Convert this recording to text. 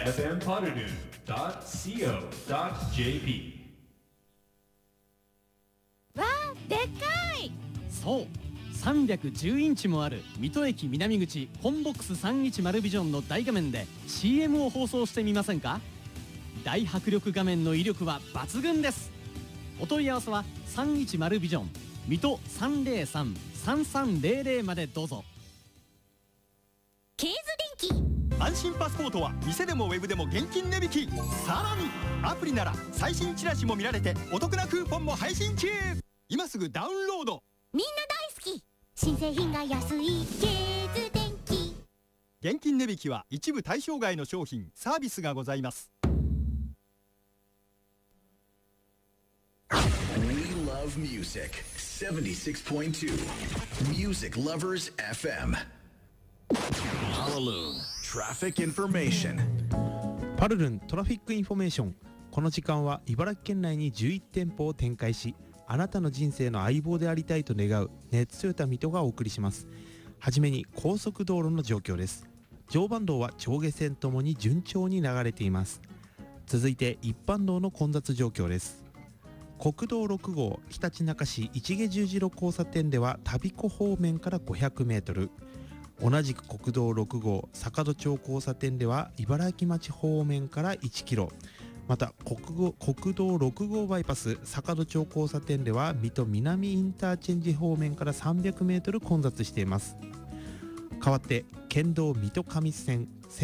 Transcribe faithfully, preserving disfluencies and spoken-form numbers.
エフエム ポテトゥーン ドット シーオー ドット ジェーピー。 わあ、でっかい。 そう、さんびゃくじゅうインチもある水戸駅南口コンボックスさんいちまるビジョンの大画面で シーエム を放送してみませんか？大迫力画面の威力は抜群です。お問い合わせはさんいちまるビジョン水戸 さんゼロさん さんさんゼロゼロ までどうぞ。 ケーズ電気。 安心パスポートは店でもウェブでも現金値引き。さらにアプリなら最新チラシも見られてお得なクーポンも配信中。今すぐダウンロード。 みんな大好き。新製品が安いケーズ電気。 現金値引きは一部対象外の商品サービスがございます。 We love music. seventy-six point two Music Lovers エフエム Hallelujah Traffic Information。 パルルントラフィックインフォメーション。この時間は茨城県内にじゅういち店舗を展開し、あなたの人生の相棒でありたいと願うネッツトヨタ水戸がお送りします。はじめに高速道路の状況です。常磐道は上下線ともに順調に流れています。続いて一般道の混雑状況です。国道ろく号ひたちなか市市毛十字路交差点では田彦方面からごひゃくメートル、同じく国道ろく号坂戸町交差点では茨城町方面からいちキロ、また 国, 国道ろく号バイパス坂戸町交差点では水戸南インターチェンジ方面からさんびゃくメートル混雑しています。代わって県道水戸上線